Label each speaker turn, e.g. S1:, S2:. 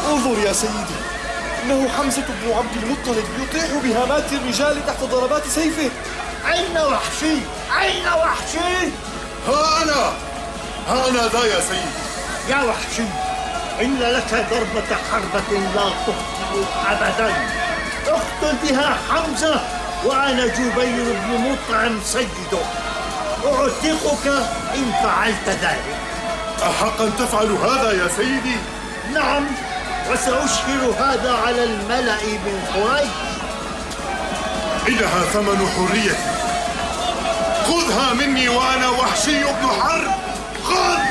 S1: انظر يا سيدي، إنه حمزة بن عبد المطلب يطيح بهامات الرجال تحت ضربات سيفه.
S2: أين وحشي؟ أين وحشي؟
S3: ها أنا ذا يا سيدي.
S2: يا وحشي، إن لك ضربة حربة لا تخطئ أبدا، اقتل بها حمزة وأنا جبير بن مطعم سيده، أعتقك إن فعلت ذلك.
S3: أحقا تفعل هذا يا سيدي؟
S2: نعم، وسأشهر هذا على الملأ من قريش.
S3: إنها ثمن حريتي، خذها مني وأنا وحشي بن حرب. خذ.